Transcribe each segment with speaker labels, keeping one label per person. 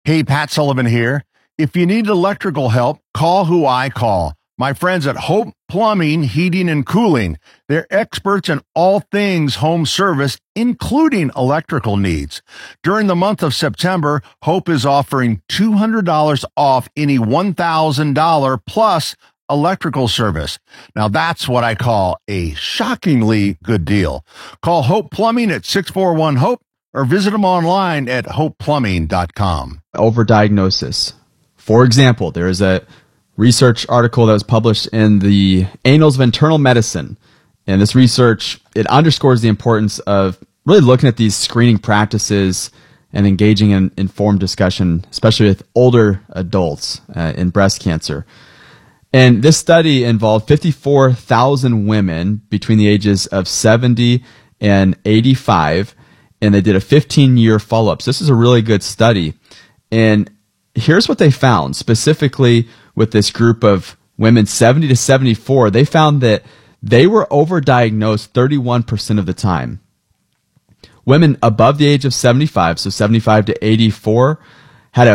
Speaker 1: Hey, Pat Sullivan here. If you need electrical help, call who I call. My friends at Hope Plumbing, Heating, and Cooling. They're experts in all things home service, including electrical needs. During the month of September, Hope is offering $200 off any $1,000 plus electrical service. Now that's what I call a shockingly good deal. Call Hope Plumbing at 641-HOPE or visit them online at hopeplumbing.com.
Speaker 2: Overdiagnosis. For example, there is a research article that was published in the Annals of Internal Medicine. And this research, it underscores the importance of really looking at these screening practices and engaging in informed discussion, especially with older adults in breast cancer. And this study involved 54,000 women between the ages of 70 and 85, and they did a 15-year follow-up. So this is a really good study. And here's what they found, specifically with this group of women 70 to 74. They found that they were overdiagnosed 31% of the time. Women above the age of 75, so 75 to 84, had a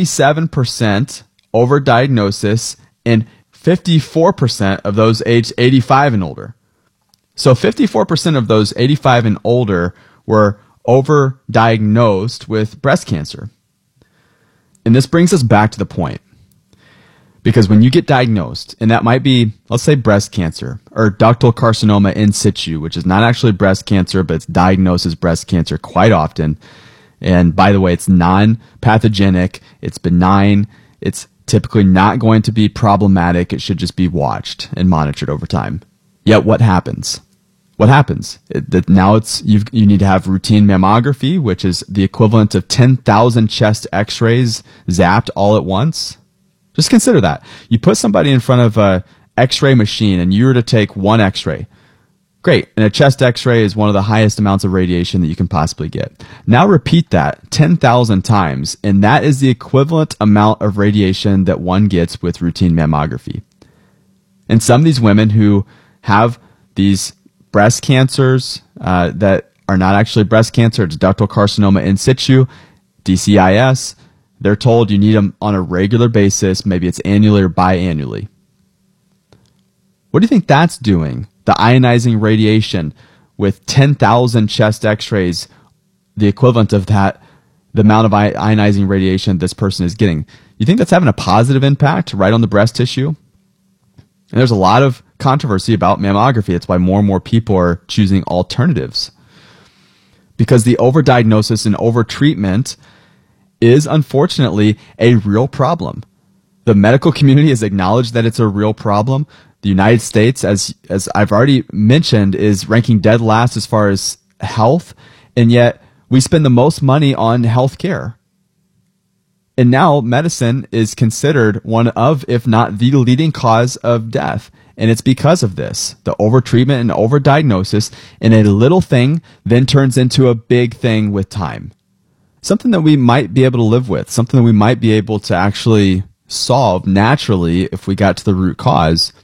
Speaker 2: 47% overdiagnosis, and 54% of those aged 85 and older. So 54% of those 85 and older were overdiagnosed with breast cancer. And this brings us back to the point. Because when you get diagnosed, and that might be, let's say, breast cancer or ductal carcinoma in situ, which is not actually breast cancer, but it's diagnosed as breast cancer quite often. And by the way, it's non-pathogenic, it's benign, it's typically not going to be problematic. It should just be watched and monitored over time. Yet what happens? What happens? Now you need to have routine mammography, which is the equivalent of 10,000 chest x-rays zapped all at once. Just consider that. You put somebody in front of a x-ray machine and you were to take one x-ray. Great. And a chest x-ray is one of the highest amounts of radiation that you can possibly get. Now repeat that 10,000 times, and that is the equivalent amount of radiation that one gets with routine mammography. And some of these women who have these breast cancers that are not actually breast cancer, it's ductal carcinoma in situ, DCIS, they're told you need them on a regular basis, maybe it's annually or biannually. What do you think that's doing? The ionizing radiation with 10,000 chest x-rays, the equivalent of that, the amount of ionizing radiation this person is getting. You think that's having a positive impact right on the breast tissue? And there's a lot of controversy about mammography. That's why more and more people are choosing alternatives. Because the overdiagnosis and overtreatment is unfortunately a real problem. The medical community has acknowledged that it's a real problem. The United States, as I've already mentioned, is ranking dead last as far as health, and yet we spend the most money on health care. And now medicine is considered one of, if not the leading cause of death. And it's because of this, the overtreatment and overdiagnosis, and a little thing then turns into a big thing with time. Something that we might be able to live with, something that we might be able to actually solve naturally if we got to the root cause,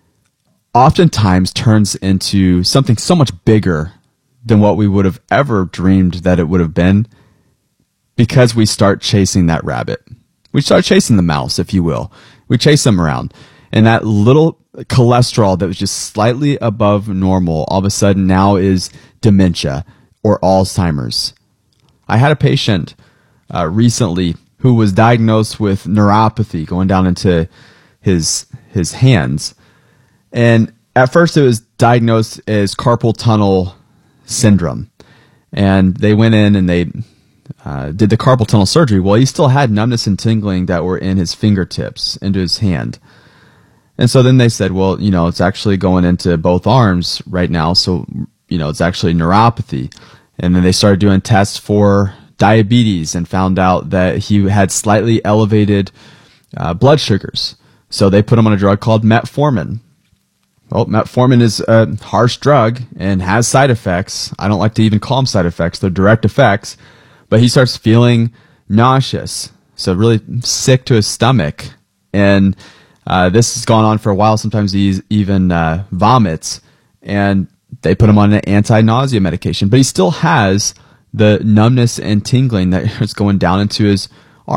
Speaker 2: oftentimes turns into something so much bigger than what we would have ever dreamed that it would have been, because we start chasing that rabbit. We start chasing the mouse, if you will. We chase them around. And that little cholesterol that was just slightly above normal, all of a sudden now is dementia or Alzheimer's. I had a patient recently who was diagnosed with neuropathy going down into his hands. And at first it was diagnosed as carpal tunnel syndrome. And they went in and they did the carpal tunnel surgery. Well, he still had numbness and tingling that were in his fingertips, into his hand. And so then they said, well, it's actually going into both arms right now. So, it's actually neuropathy. And then they started doing tests for diabetes and found out that he had slightly elevated blood sugars. So they put him on a drug called metformin. Well, metformin is a harsh drug and has side effects. I don't like to even call them side effects. They're direct effects. But he starts feeling nauseous, so really sick to his stomach. And this has gone on for a while. Sometimes he even vomits. And they put him on an anti-nausea medication. But he still has the numbness and tingling that is going down into his